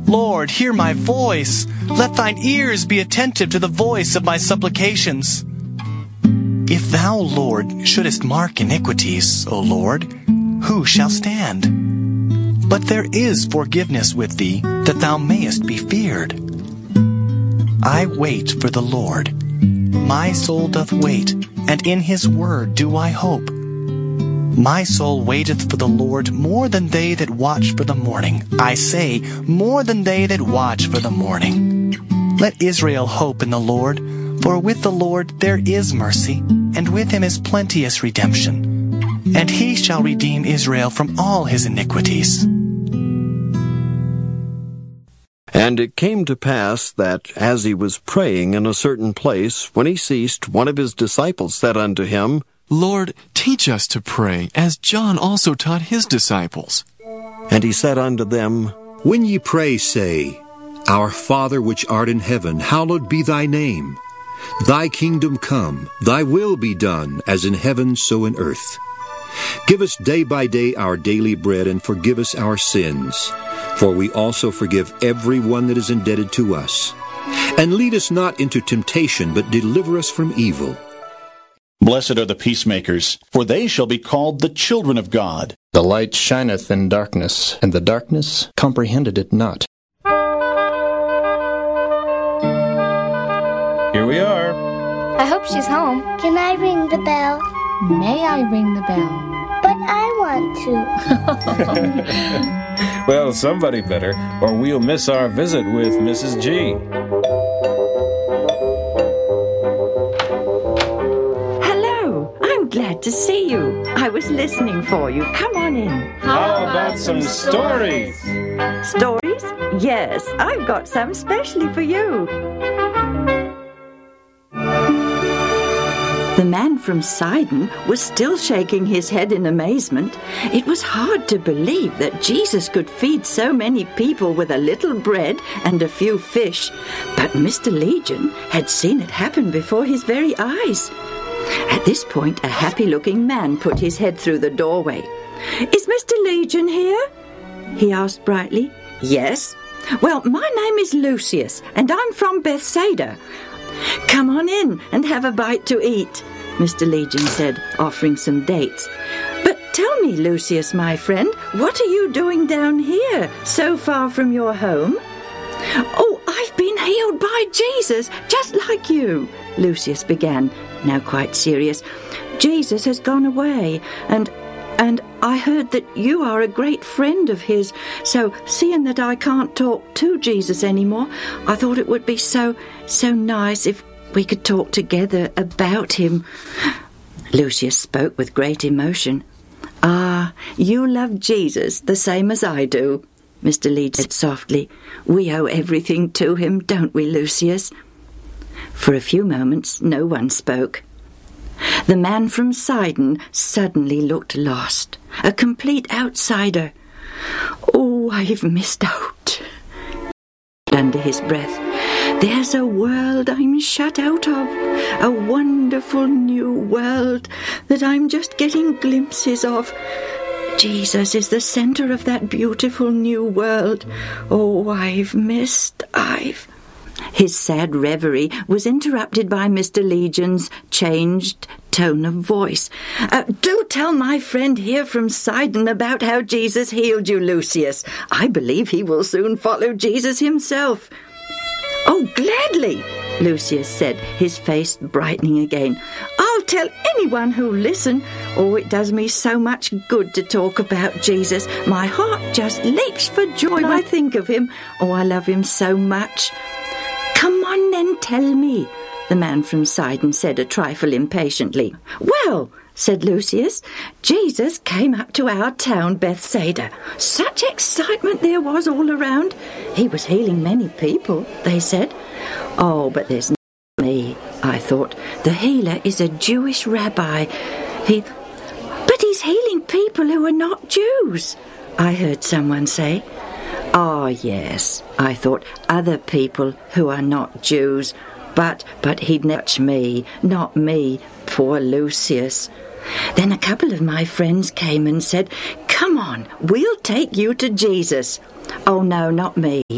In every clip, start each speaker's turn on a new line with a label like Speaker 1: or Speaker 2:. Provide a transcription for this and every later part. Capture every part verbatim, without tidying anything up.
Speaker 1: Lord, hear my voice. Let thine ears be attentive to the voice of my supplications. If thou, Lord, shouldest mark iniquities, O Lord, who shall stand? But there is forgiveness with thee, that thou mayest be feared. I wait for the Lord. My soul doth wait, and in his word do I hope. My soul waiteth for the Lord more than they that watch for the morning. I say, more than they that watch for the morning. Let Israel hope in the Lord, for with the Lord there is mercy, and with him is plenteous redemption. And he shall redeem Israel from all his iniquities.
Speaker 2: And it came to pass that, as he was praying in a certain place, when he ceased, one of his disciples said unto him,
Speaker 3: Lord, teach us to pray, as John also taught his disciples.
Speaker 2: And he said unto them,
Speaker 4: When ye pray, say, Our Father which art in heaven, hallowed be thy name. Thy kingdom come, thy will be done, as in heaven so in earth. Give us day by day our daily bread, and forgive us our sins, for we also forgive every one that is indebted to us. And lead us not into temptation, but deliver us from evil.
Speaker 5: Blessed are the peacemakers, for they shall be called the children of God.
Speaker 6: The light shineth in darkness, and the darkness comprehended it not.
Speaker 7: Here we are.
Speaker 8: I hope she's home.
Speaker 9: Can I ring the bell?
Speaker 10: May I ring the bell?
Speaker 9: But I want
Speaker 7: to. Well, somebody better, or we'll miss our visit with Missus G.
Speaker 11: Hello, I'm glad to see you. I was listening for you. Come on in.
Speaker 7: How about some stories?
Speaker 11: Stories? Yes, I've got some specially for you. The man from Sidon was still shaking his head in amazement. It was hard to believe that Jesus could feed so many people with a little bread and a few fish, but Mister Legion had seen it happen before his very eyes. At this point, a happy-looking man put his head through the doorway. "Is Mister Legion here?" he asked brightly. "Yes." "Well, my name is Lucius, and I'm from Bethsaida. Come on in and have a bite to eat," Mister Legion said, offering some dates. "But tell me, Lucius, my friend, what are you doing down here, so far from your home?" "Oh, I've been healed by Jesus, just like you," Lucius began, now quite serious. "Jesus has gone away, and... And I heard that you are a great friend of his, so seeing that I can't talk to Jesus anymore, I thought it would be so, so nice if we could talk together about him." Lucius spoke with great emotion. "Ah, you love Jesus the same as I do," Mister Leeds said softly. "We owe everything to him, don't we, Lucius?" For a few moments, no one spoke. The man from Sidon suddenly looked lost, a complete outsider. "Oh, I've missed out," under his breath. "There's a world I'm shut out of, a wonderful new world that I'm just getting glimpses of. Jesus is the center of that beautiful new world. Oh, I've missed, I've..." His sad reverie was interrupted by Mister Legion's changed tone of voice. Uh, "do tell my friend here from Sidon about how Jesus healed you, Lucius. I believe he will soon follow Jesus himself." "Oh, gladly," Lucius said, his face brightening again. "I'll tell anyone who'll listen. Oh, it does me so much good to talk about Jesus. My heart just leaps for joy when I think of him. Oh, I love him so much." "Come on then, tell me," the man from Sidon said a trifle impatiently. "Well," said Lucius, "Jesus came up to our town, Bethsaida. Such excitement there was all around. He was healing many people, they said. Oh, but there's no me, I thought. The healer is a Jewish rabbi. He... But he's healing people who are not Jews, I heard someone say. Ah, yes, I thought, other people who are not Jews. But, but he'd not touch me, not me, poor Lucius. Then a couple of my friends came and said, "Come on, we'll take you to Jesus." "Oh, no, not me,"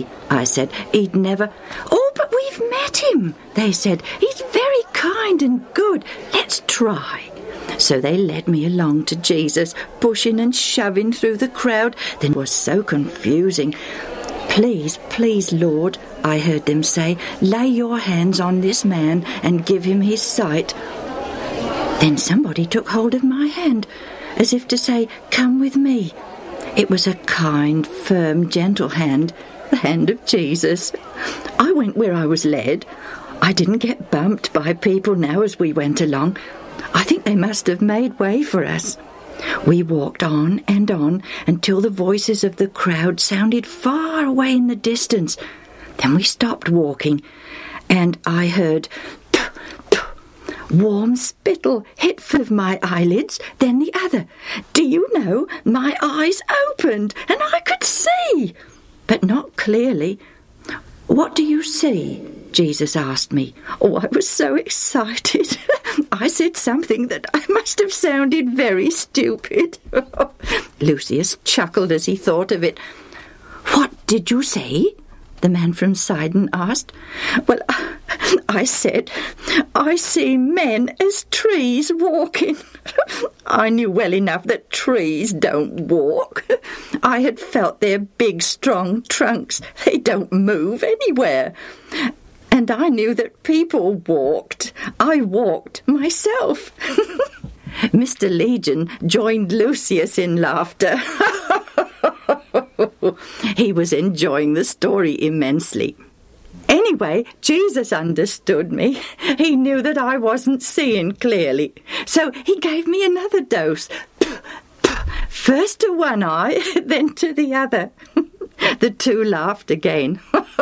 Speaker 11: said. He'd never... Oh, but we've met him, they said. He's very kind and good. Let's try. So they led me along to Jesus, pushing and shoving through the crowd. Then it was so confusing. Please, please, Lord, I heard them say, lay your hands on this man and give him his sight. Then somebody took hold of my hand, as if to say, come with me. It was a kind, firm, gentle hand, the hand of Jesus. I went where I was led. I didn't get bumped by people now as we went along. I think they must have made way for us. We walked on and on until the voices of the crowd sounded far away in the distance. Then we stopped walking, and I heard tuh, tuh, warm spittle hit one of my eyelids, then the other. Do you know, my eyes opened, and I could see, but not clearly. What do you see? Jesus asked me. Oh, I was so excited. I said something that I must have sounded very stupid. Lucius chuckled as he thought of it. What did you say? The man from Sidon asked. Well, I said, I see men as trees walking. I knew well enough that trees don't walk. I had felt their big, strong trunks. They don't move anywhere. And I knew that people walked. I walked myself. Mister Legion joined Lucius in laughter. He was enjoying the story immensely. Anyway, Jesus understood me. He knew that I wasn't seeing clearly. So he gave me another dose. First to one eye, then to the other. The two laughed again.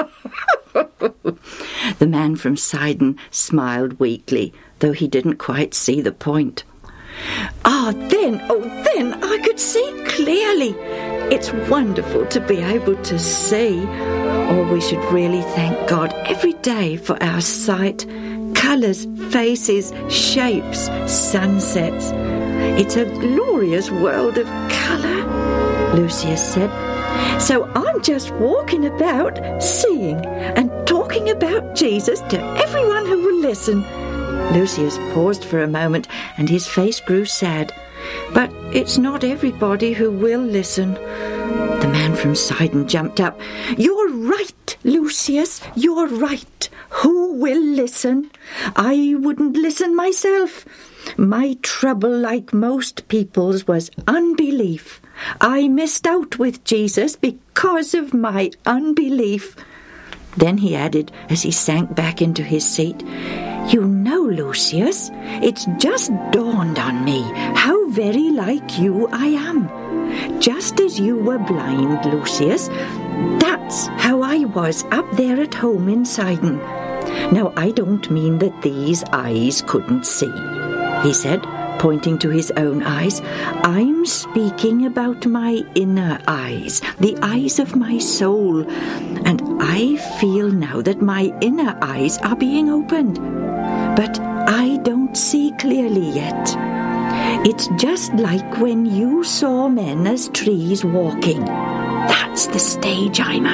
Speaker 11: The man from Sidon smiled weakly, though he didn't quite see the point. Ah, then, oh, then I could see clearly. It's wonderful to be able to see. Oh, we should really thank God every day for our sight. Colours, faces, shapes, sunsets. It's a glorious world of colour, Lucius said. So I'm just walking about, seeing and talking about Jesus to everyone who will listen. Lucius paused for a moment, and his face grew sad. But it's not everybody who will listen. The man from Sidon jumped up. You're right, Lucius, you're right. Who will listen? I wouldn't listen myself. My trouble, like most people's, was unbelief. I missed out with Jesus because of my unbelief. Then he added, as he sank back into his seat, You know, Lucius, it's just dawned on me how very like you I am. Just as you were blind, Lucius, that's how I was up there at home in Sidon. Now, I don't mean that these eyes couldn't see, he said, pointing to his own eyes. I'm speaking about my inner eyes, the eyes of my soul, and I feel now that my inner eyes are being opened. But I don't see clearly yet. It's just like when you saw men as trees walking. That's the stage I'm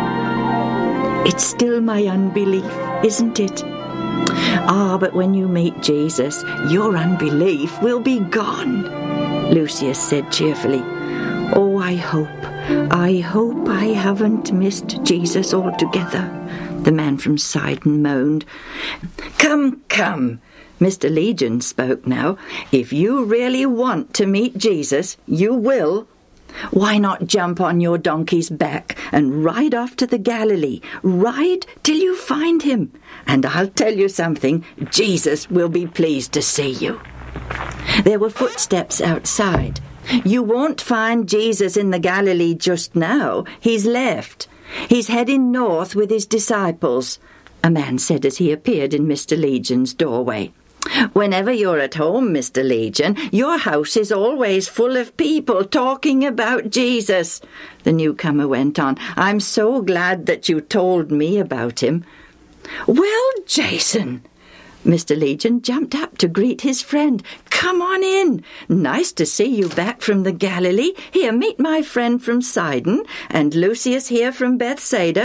Speaker 11: at. It's still my unbelief, isn't it? Ah, but when you meet Jesus, your unbelief will be gone, Lucius said cheerfully. Oh, I hope, I hope I haven't missed Jesus altogether, the man from Sidon moaned. Come, come, Mister Legion spoke now. If you really want to meet Jesus, you will. Why not jump on your donkey's back and ride off to the Galilee? Ride till you find him. And I'll tell you something, Jesus will be pleased to see you. There were footsteps outside. You won't find Jesus in the Galilee just now. He's left. He's heading north with his disciples, a man said as he appeared in Mister Legion's doorway. Whenever you're at home, Mister Legion, your house is always full of people talking about Jesus, the newcomer went on. I'm so glad that you told me about him. Well, Jason, Mister Legion jumped up to greet his friend. Come on in. Nice to see you back from the Galilee. Here, meet my friend from Sidon, and Lucius here from Bethsaida.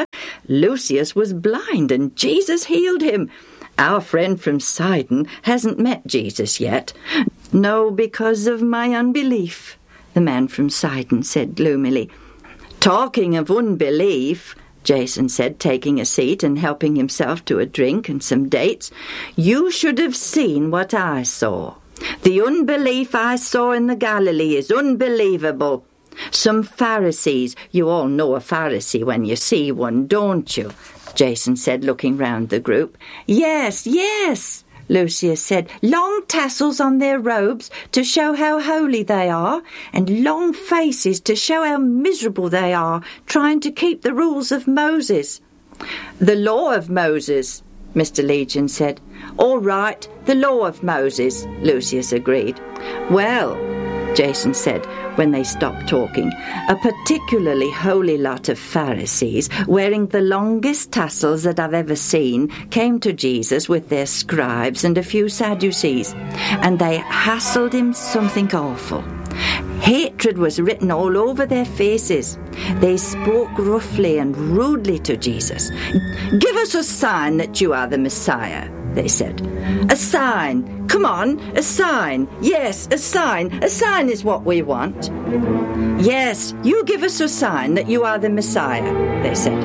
Speaker 11: Lucius was blind and Jesus healed him. Our friend from Sidon hasn't met Jesus yet. No, because of my unbelief, the man from Sidon said gloomily. Talking of unbelief, Jason said, taking a seat and helping himself to a drink and some dates, you should have seen what I saw. The unbelief I saw in the Galilee is unbelievable. Some Pharisees, you all know a Pharisee when you see one, don't you? Jason said, looking round the group. Yes, yes, Lucius said, long tassels on their robes to show how holy they are, and long faces to show how miserable they are, trying to keep the rules of Moses. The law of Moses, Mister Legion said. All right, the law of Moses, Lucius agreed. Well, Jason said, when they stopped talking, a particularly holy lot of Pharisees, wearing the longest tassels that I've ever seen, came to Jesus with their scribes and a few Sadducees, and they hassled him something awful. Hatred was written all over their faces. They spoke roughly and rudely to Jesus. Give us a sign that you are the Messiah, they said. A sign. Come on, a sign. Yes, a sign. A sign is what we want. Yes, you give us a sign that you are the Messiah, they said.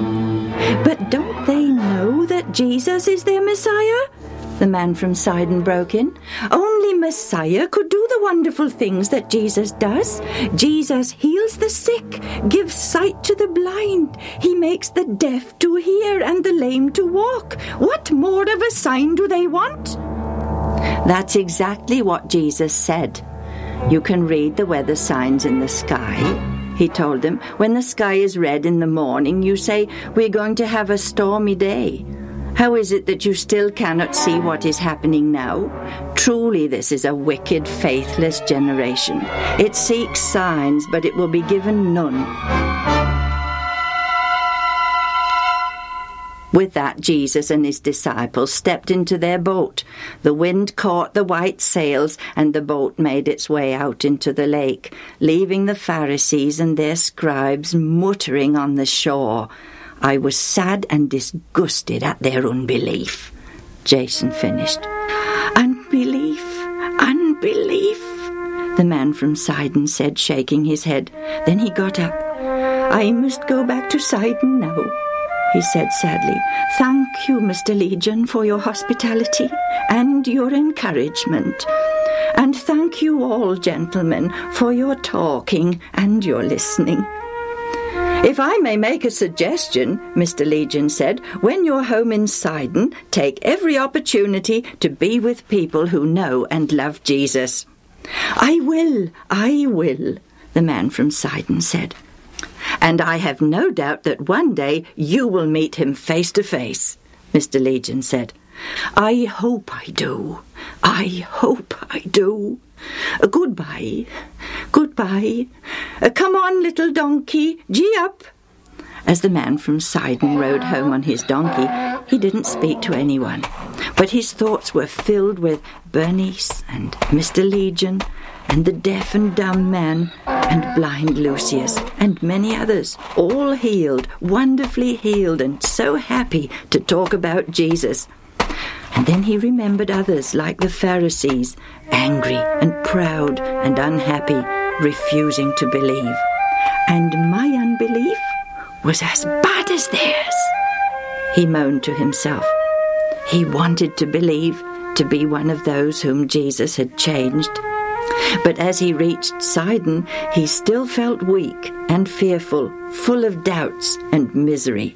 Speaker 11: But don't they know that Jesus is their Messiah? The man from Sidon broke in. Only Messiah could do the wonderful things that Jesus does. Jesus heals the sick, gives sight to the blind. He makes the deaf to hear and the lame to walk. What more of a sign do they want? That's exactly what Jesus said. You can read the weather signs in the sky, he told them. When the sky is red in the morning, you say, we're going to have a stormy day. How is it that you still cannot see what is happening now? Truly, this is a wicked, faithless generation. It seeks signs, but it will be given none. With that, Jesus and his disciples stepped into their boat. The wind caught the white sails, and the boat made its way out into the lake, leaving the Pharisees and their scribes muttering on the shore. I was sad and disgusted at their unbelief, Jason finished. Unbelief, unbelief, the man from Sidon said, shaking his head. Then he got up. I must go back to Sidon now, he said sadly. Thank you, Mister Legion, for your hospitality and your encouragement. And thank you all, gentlemen, for your talking and your listening. If I may make a suggestion, Mister Legion said, when you're home in Sidon, take every opportunity to be with people who know and love Jesus. I will, I will, the man from Sidon said. And I have no doubt that one day you will meet him face to face, Mister Legion said. I hope I do. I hope I do. Uh, goodbye. Goodbye. Uh, come on, little donkey. Gee up. As the man from Sidon rode home on his donkey, he didn't speak to anyone, but his thoughts were filled with Bernice and Mister Legion and the deaf and dumb man and blind Lucius and many others, all healed, wonderfully healed, and so happy to talk about Jesus. And then he remembered others like the Pharisees, angry and proud and unhappy, refusing to believe. And my unbelief was as bad as theirs, he moaned to himself. He wanted to believe, to be one of those whom Jesus had changed. But as he reached Sidon, he still felt weak and fearful, full of doubts and misery.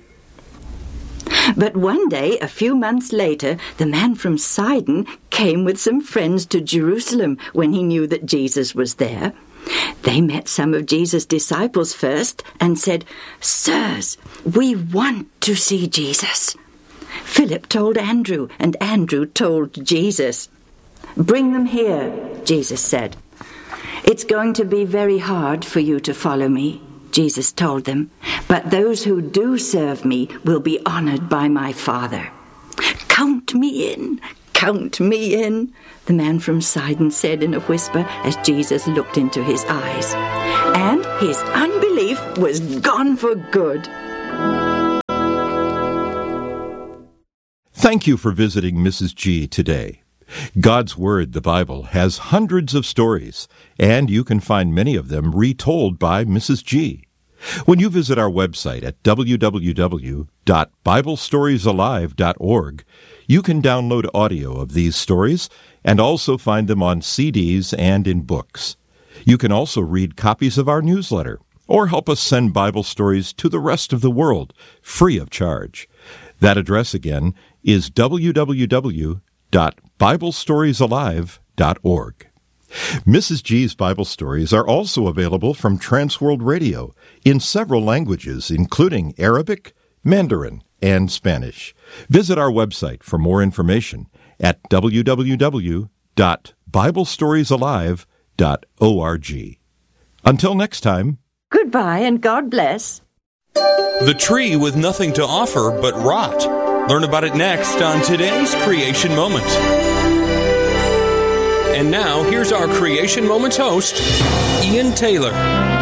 Speaker 11: But one day, a few months later, the man from Sidon came with some friends to Jerusalem when he knew that Jesus was there. They met some of Jesus' disciples first and said, Sirs, we want to see Jesus. Philip told Andrew, and Andrew told Jesus. Bring them here, Jesus said. It's going to be very hard for you to follow me, Jesus told them, but those who do serve me will be honored by my Father. Count me in, count me in, the man from Sidon said in a whisper as Jesus looked into his eyes. And his unbelief was gone for good.
Speaker 8: Thank you for visiting Missus G today. God's Word, the Bible, has hundreds of stories, and you can find many of them retold by Missus G. When you visit our website at w w w dot bible stories alive dot org, you can download audio of these stories and also find them on C Ds and in books. You can also read copies of our newsletter or help us send Bible stories to the rest of the world free of charge. That address again is w w w dot bible stories alive dot org. Missus G's Bible stories are also available from Transworld Radio in several languages, including Arabic, Mandarin, and Spanish. Visit our website for more information at w w w dot bible stories alive dot org. Until next time.
Speaker 11: Goodbye and God bless.
Speaker 12: The tree with nothing to offer but rot. Learn about it next on today's Creation Moment. And now, here's our Creation Moments host, Ian Taylor.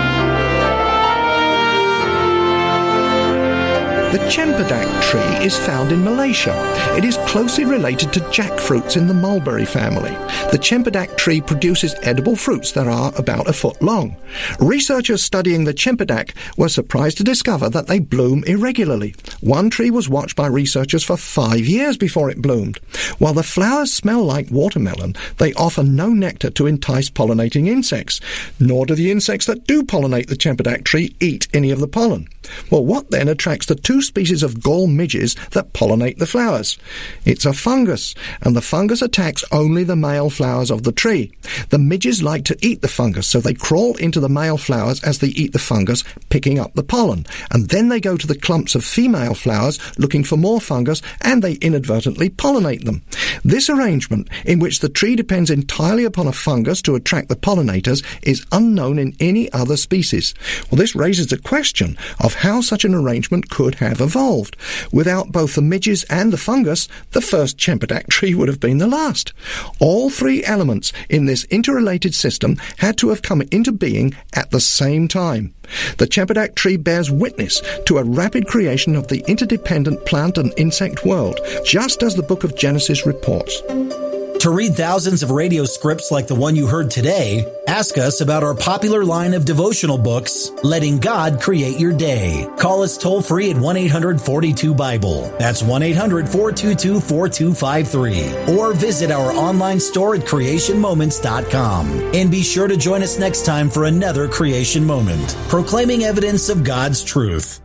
Speaker 13: The Cempedak tree is found in Malaysia. It is closely related to jackfruits in the mulberry family. The Cempedak tree produces edible fruits that are about a foot long. Researchers studying the Cempedak were surprised to discover that they bloom irregularly. One tree was watched by researchers for five years before it bloomed. While the flowers smell like watermelon, they offer no nectar to entice pollinating insects. Nor do the insects that do pollinate the Cempedak tree eat any of the pollen. Well, what then attracts the two species of gall midges that pollinate the flowers? It's a fungus, and the fungus attacks only the male flowers of the tree. The midges like to eat the fungus, so they crawl into the male flowers as they eat the fungus, picking up the pollen, and then they go to the clumps of female flowers looking for more fungus, and they inadvertently pollinate them. This arrangement, in which the tree depends entirely upon a fungus to attract the pollinators, is unknown in any other species. Well, this raises the question of how such an arrangement could have evolved. Without both the midges and the fungus, the first Cempedak tree would have been the last. All three elements in this interrelated system had to have come into being at the same time. The Cempedak tree bears witness to a rapid creation of the interdependent plant and insect world, just as the book of Genesis reports.
Speaker 14: To read thousands of radio scripts like the one you heard today, ask us about our popular line of devotional books, Letting God Create Your Day. Call us toll-free at one eight hundred forty-two Bible. That's one eight hundred four two two four two five three. Or visit our online store at creation moments dot com. And be sure to join us next time for another Creation Moment, proclaiming evidence of God's truth.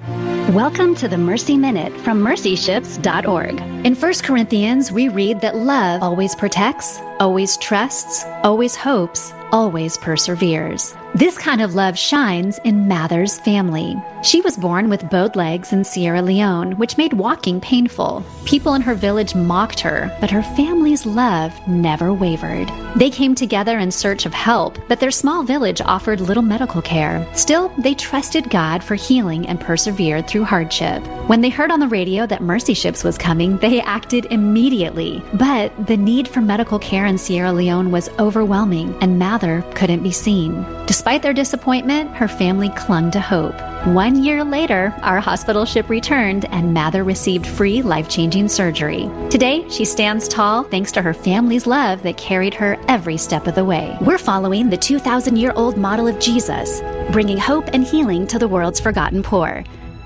Speaker 15: Welcome to the Mercy Minute from mercy ships dot org. In First Corinthians, we read that love always protects, always trusts, always hopes, always perseveres. This kind of love shines in Mather's family. She was born with bowed legs in Sierra Leone, which made walking painful. People in her village mocked her, but her family's love never wavered. They came together in search of help, but their small village offered little medical care. Still, they trusted God for healing and persevered through hardship. When they heard on the radio that Mercy Ships was coming, they acted immediately. But the need for medical care in Sierra Leone was overwhelming, and Mather couldn't be seen. Despite their disappointment, her family clung to hope. One year later, our hospital ship returned and Mather received free, life-changing surgery. Today, she stands tall thanks to her family's love that carried her every step of the way. We're following the two thousand year old model of Jesus, bringing hope and healing to the world's forgotten poor.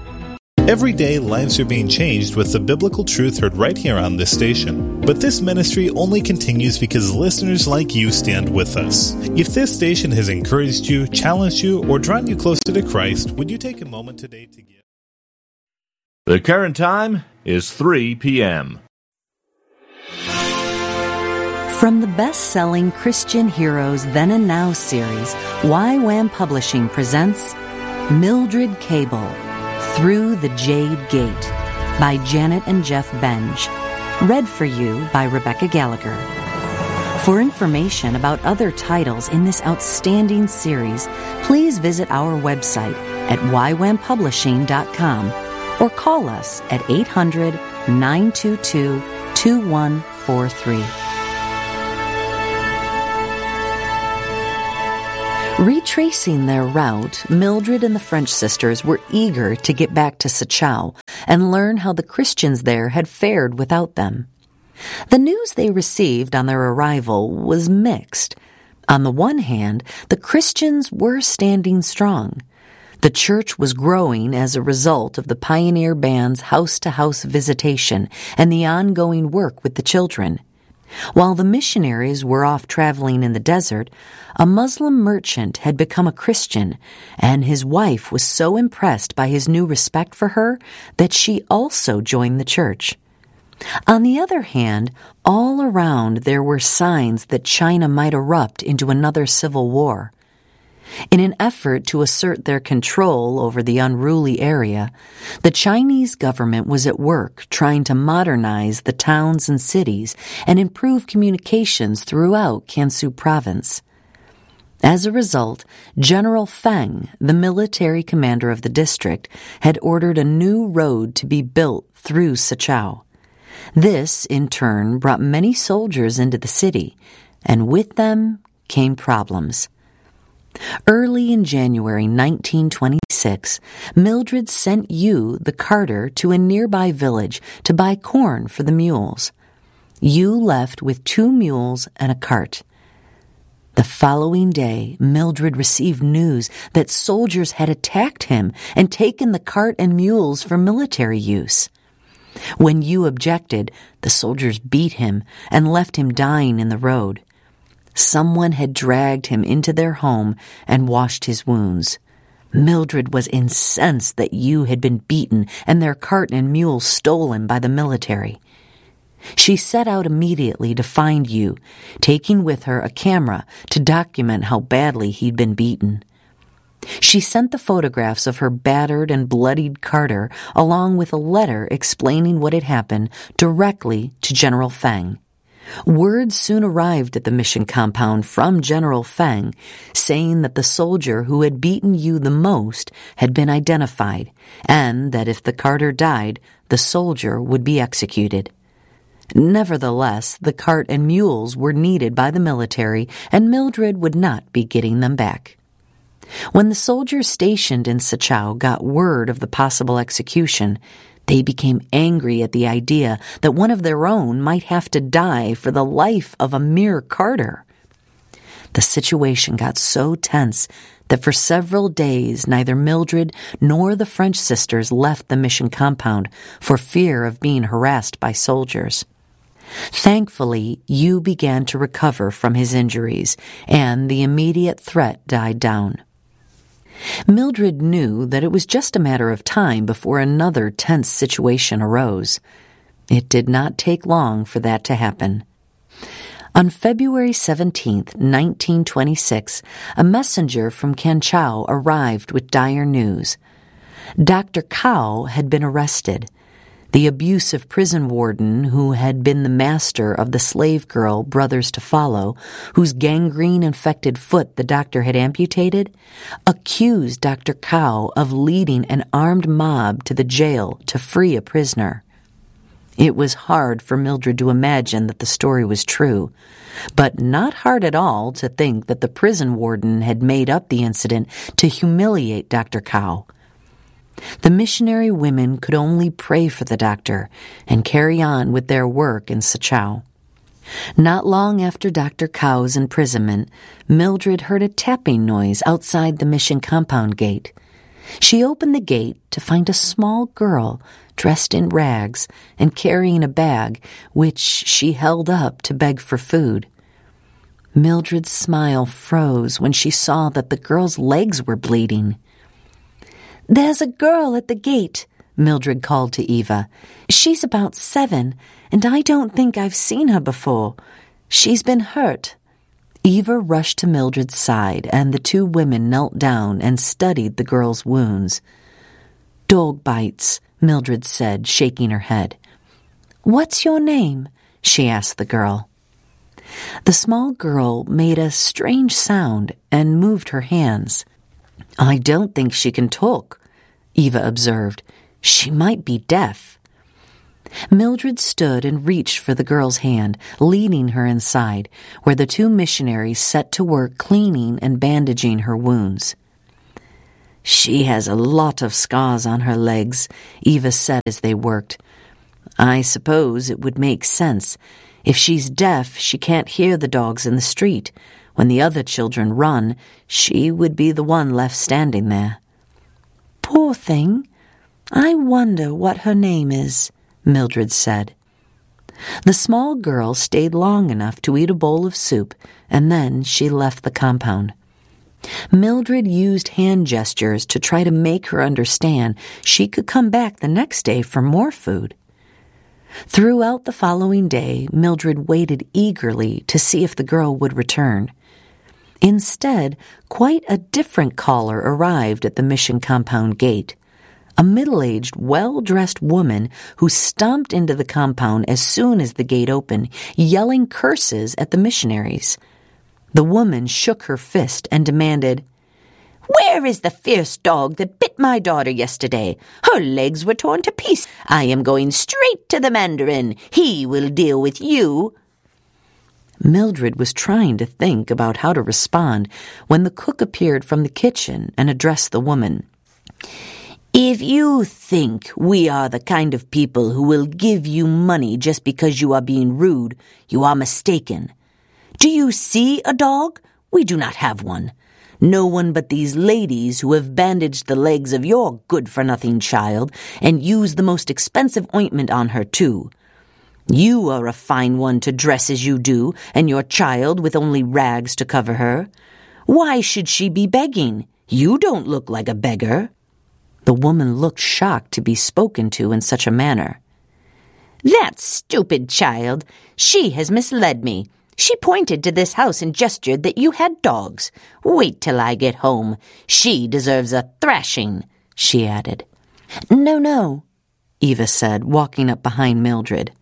Speaker 16: Every day, lives are being changed with the biblical truth heard right here on this station. But this ministry only continues because listeners like you stand with us. If this station has encouraged you, challenged you, or drawn you closer to Christ, would you take a moment today to give?
Speaker 17: The current time is three p.m.
Speaker 18: From the best-selling Christian Heroes Then and Now series, Y WAM Publishing presents Mildred Cable, Through the Jade Gate, by Janet and Jeff Benj. Read for you by Rebecca Gallagher. For information about other titles in this outstanding series, please visit our website at y wam publishing dot com or call us at eight hundred, nine two two, two one four three. Retracing their route, Mildred and the French sisters were eager to get back to Sechau and learn how the Christians there had fared without them. The news they received on their arrival was mixed. On the one hand, the Christians were standing strong. The church was growing as a result of the Pioneer Band's house-to-house visitation and the ongoing work with the children. While the missionaries were off traveling in the desert, a Muslim merchant had become a Christian, and his wife was so impressed by his new respect for her that she also joined the church. On the other hand, all around there were signs that China might erupt into another civil war. In an effort to assert their control over the unruly area, the Chinese government was at work trying to modernize the towns and cities and improve communications throughout Gansu province. As a result, General Feng, the military commander of the district, had ordered a new road to be built through Sachao. This, in turn, brought many soldiers into the city, and with them came problems. Early in January nineteen twenty-six, Mildred sent Yu, the carter, to a nearby village to buy corn for the mules. Yu left with two mules and a cart. The following day, Mildred received news that soldiers had attacked him and taken the cart and mules for military use. When Yu objected, the soldiers beat him and left him dying in the road. Someone had dragged him into their home and washed his wounds. Mildred was incensed that Yu had been beaten and their cart and mule stolen by the military. She set out immediately to find Yu, taking with her a camera to document how badly he'd been beaten. She sent the photographs of her battered and bloodied carter along with a letter explaining what had happened directly to General Feng. Word soon arrived at the mission compound from General Feng, saying that the soldier who had beaten Yu the most had been identified, and that if the carter died, the soldier would be executed. Nevertheless, the cart and mules were needed by the military, and Mildred would not be getting them back. When the soldiers stationed in Sachao got word of the possible execution, they became angry at the idea that one of their own might have to die for the life of a mere carter. The situation got so tense that for several days neither Mildred nor the French sisters left the mission compound for fear of being harassed by soldiers. Thankfully, Yu began to recover from his injuries, and the immediate threat died down. Mildred knew that it was just a matter of time before another tense situation arose. It did not take long for that to happen. On February seventeenth, nineteen twenty-six, a messenger from Kanchao arrived with dire news. Doctor Cao had been arrested. The abusive prison warden, who had been the master of the slave girl Brothers to Follow, whose gangrene-infected foot the doctor had amputated, accused Doctor Cao of leading an armed mob to the jail to free a prisoner. It was hard for Mildred to imagine that the story was true, but not hard at all to think that the prison warden had made up the incident to humiliate Doctor Cao. The missionary women could only pray for the doctor and carry on with their work in Sachao. Not long after Doctor Cao's imprisonment, Mildred heard a tapping noise outside the mission compound gate. She opened the gate to find a small girl dressed in rags and carrying a bag, which she held up to beg for food. Mildred's smile froze when she saw that the girl's legs were bleeding. "There's a girl at the gate," Mildred called to Eva. "She's about seven, and I don't think I've seen her before. She's been hurt." Eva rushed to Mildred's side, and the two women knelt down and studied the girl's wounds. "Dog bites," Mildred said, shaking her head. "What's your name?" she asked the girl. The small girl made a strange sound and moved her hands. "I don't think she can talk," Eva observed. "She might be deaf." Mildred stood and reached for the girl's hand, leading her inside, where the two missionaries set to work cleaning and bandaging her wounds. She has a lot of scars on her legs, Eva said as they worked. I suppose it would make sense. If she's deaf, she can't hear the dogs in the street. When the other children run, she would be the one left standing there. Poor thing. I wonder what her name is, Mildred said. The small girl stayed long enough to eat a bowl of soup, and then she left the compound. Mildred used hand gestures to try to make her understand she could come back the next day for more food. Throughout the following day, Mildred waited eagerly to see if the girl would return. Instead, quite a different caller arrived at the mission compound gate. A middle-aged, well-dressed woman who stomped into the compound as soon as the gate opened, yelling curses at the missionaries. The woman shook her fist and demanded, "Where is the fierce dog that bit my daughter yesterday? Her legs were torn to pieces. I am going straight to the Mandarin. He will deal with you." Mildred was trying to think about how to respond when the cook appeared from the kitchen and addressed the woman. "If you think we are the kind of people who will give you money just because you are being rude, you are mistaken. Do you see a dog? We do not have one. No one but these ladies who have bandaged the legs of your good-for-nothing child and used the most expensive ointment on her, too. You are a fine one to dress as you do, and your child with only rags to cover her. Why should she be begging? You don't look like a beggar." The woman looked shocked to be spoken to in such a manner. "That stupid child! She has misled me. She pointed to this house and gestured that you had dogs. Wait till I get home. She deserves a thrashing," she added. "No, no," Eva said, walking up behind Mildred.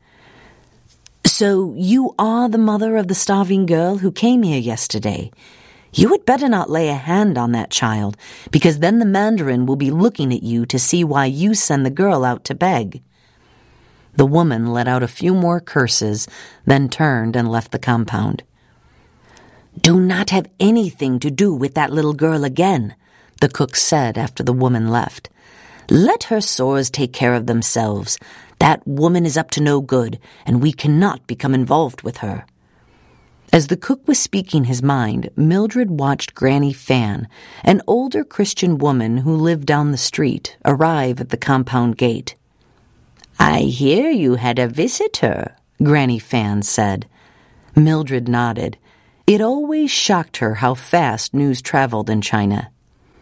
Speaker 18: "So you are the mother of the starving girl who came here yesterday. You had better not lay a hand on that child, because then the Mandarin will be looking at you to see why you send the girl out to beg." The woman let out a few more curses, then turned and left the compound. "Do not have anything to do with that little girl again," the cook said after the woman left. "Let her sores take care of themselves. That woman is up to no good, and we cannot become involved with her." As the cook was speaking his mind, Mildred watched Granny Fan, an older Christian woman who lived down the street, arrive at the compound gate. "I hear you had a visitor," Granny Fan said. Mildred nodded. It always shocked her how fast news traveled in China.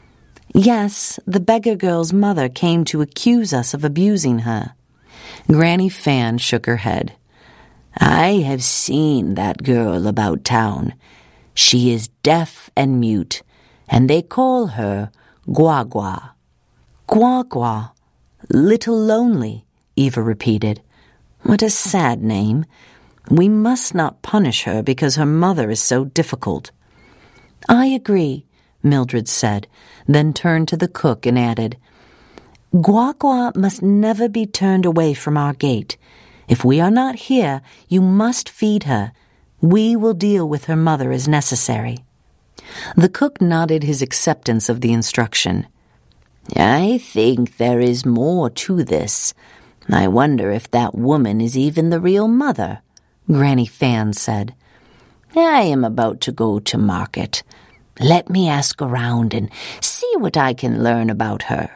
Speaker 18: "Yes, the beggar girl's mother came to accuse us of abusing her." Granny Fan shook her head. "I have seen that girl about town. She is deaf and mute, and they call her Gua Gua." "Gua Gua, Little Lonely," Eva repeated. "What a sad name. We must not punish her because her mother is so difficult." "I agree," Mildred said, then turned to the cook and added, "Gua Gua must never be turned away from our gate. If we are not here, you must feed her. We will deal with her mother as necessary." The cook nodded his acceptance of the instruction. "I think there is more to this. I wonder if that woman is even the real mother," Granny Fan said. "I am about to go to market. Let me ask around and see what I can learn about her."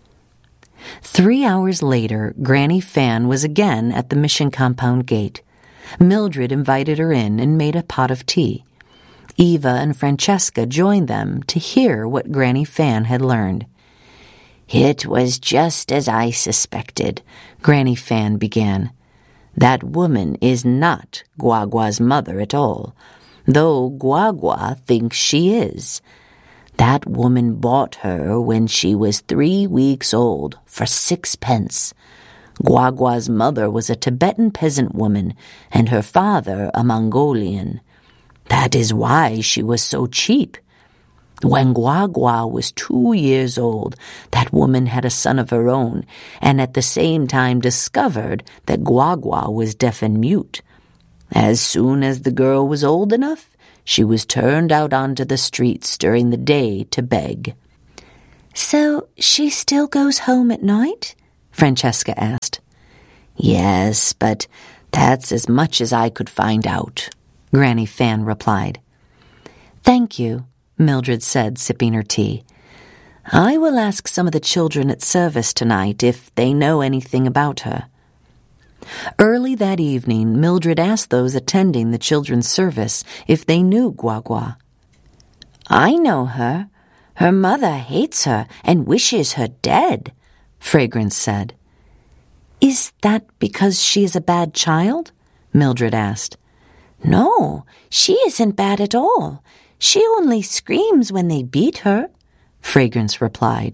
Speaker 18: Three hours later, Granny Fan was again at the mission compound gate. Mildred invited her in and made a pot of tea. Eva and Francesca joined them to hear what Granny Fan had learned. "It was just as I suspected," Granny Fan began. "That woman is not Gua Gua's mother at all, though Gua Gua thinks she is. That woman bought her when she was three weeks old for sixpence. Gua Gua's mother was a Tibetan peasant woman, and her father a Mongolian. That is why she was so cheap. When Gua Gua was two years old, that woman had a son of her own, and at the same time discovered that Gua Gua was deaf and mute. As soon as the girl was old enough, she was turned out onto the streets during the day to beg." So she still goes home at night? Francesca asked. Yes, but that's as much as I could find out, Granny Fan replied. Thank you, Mildred said, sipping her tea. I will ask some of the children at service tonight if they know anything about her. Early that evening, Mildred asked those attending the children's service if they knew Gua Gua. I know her. Her mother hates her and wishes her dead, Fragrance said. Is that because she is a bad child? Mildred asked. No, she isn't bad at all. She only screams when they beat her, Fragrance replied.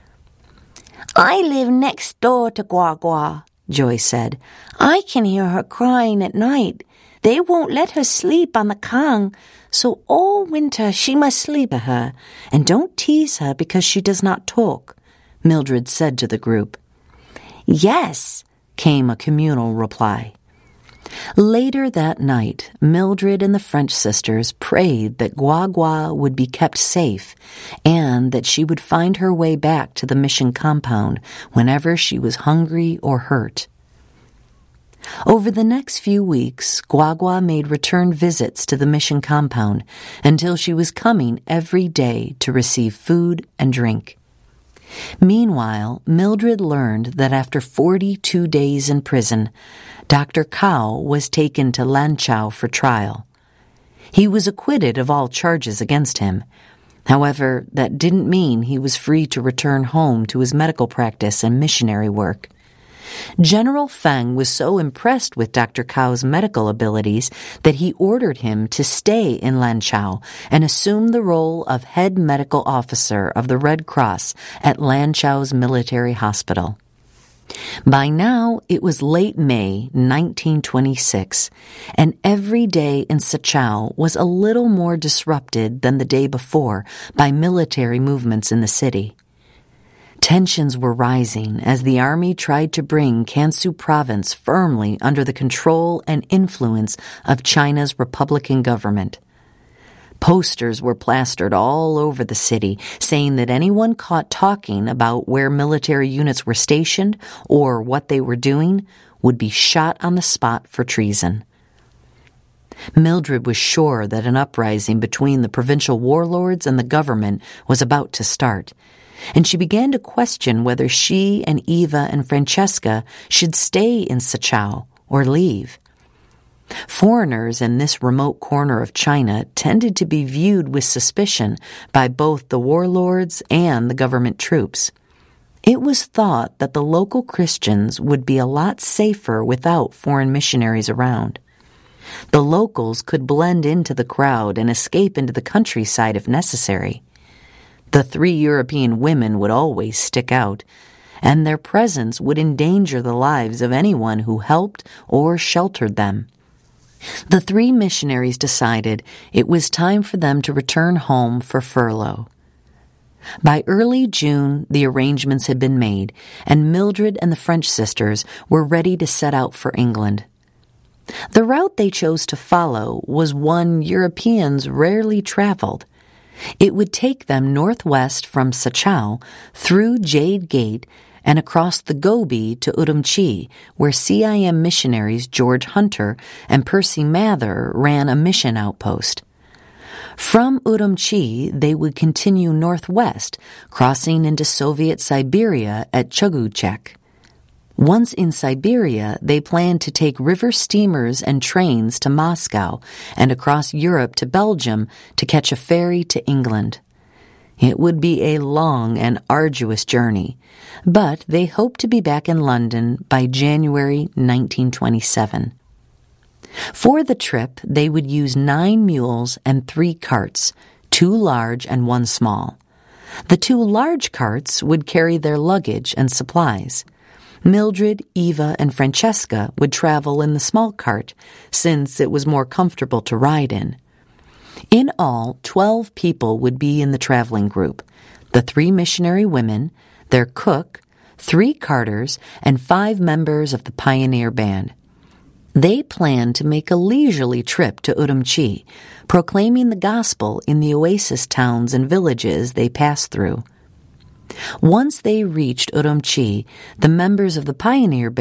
Speaker 18: I live next door to Gua Gua, Joy said. I can hear her crying at night. They won't let her sleep on the kang, so all winter she must sleep with her, and don't tease her because she does not talk, Mildred said to the group. Yes, came a communal reply. Later that night, Mildred and the French sisters prayed that Gua Gua would be kept safe and that she would find her way back to the mission compound whenever she was hungry or hurt. Over the next few weeks, Gua Gua made return visits to the mission compound until she was coming every day to receive food and drink. Meanwhile, Mildred learned that after forty-two days in prison, Doctor Cao was taken to Lanchao for trial. He was acquitted of all charges against him. However, that didn't mean he was free to return home to his medical practice and missionary work. General Feng was so impressed with Doctor Cao's medical abilities that he ordered him to stay in Lanchao and assume the role of head medical officer of the Red Cross at Lanchao's military hospital. By now, it was late May nineteen twenty-six, and every day in Sachao was a little more disrupted than the day before by military movements in the city. Tensions were rising as the army tried to bring Kansu province firmly under the control and influence of China's Republican government. Posters were plastered all over the city saying that anyone caught talking about where military units were stationed or what they were doing would be shot on the spot for treason. Mildred was sure that an uprising between the provincial warlords and the government was about to start, and she began to question whether she and Eva and Francesca should stay in Sachao or leave. Foreigners in this remote corner of China tended to be viewed with suspicion by both the warlords and the government troops. It was thought that the local Christians would be a lot safer without foreign missionaries around. The locals could blend into the crowd and escape into the countryside if necessary. The three European women would always stick out, and their presence would endanger the lives of anyone who helped or sheltered them. The three missionaries decided it was time for them to return home for furlough. By early June, the arrangements had been made, and Mildred and the French sisters were ready to set out for England. The route they chose to follow was one Europeans rarely traveled. It would take them northwest from Sachao, through Jade Gate, and across the Gobi to Urumqi, where C I M missionaries George Hunter and Percy Mather ran a mission outpost. From Urumqi, they would continue northwest, crossing into Soviet Siberia at Chogutchek. Once in Siberia, they planned to take river steamers and trains to Moscow and across Europe to Belgium to catch a ferry to England. It would be a long and arduous journey, but they hoped to be back in London by January nineteen twenty-seven. For the trip, they would use nine mules and three carts, two large and one small. The two large carts would carry their luggage and supplies. Mildred, Eva, and Francesca would travel in the small cart, since it was more comfortable to ride in. In all, twelve people would be in the traveling group: the three missionary women, their cook, three carters, and five members of the pioneer band. They planned to make a leisurely trip to Urumqi, proclaiming the gospel in the oasis towns and villages they passed through. Once they reached Urumqi, the members of the pioneer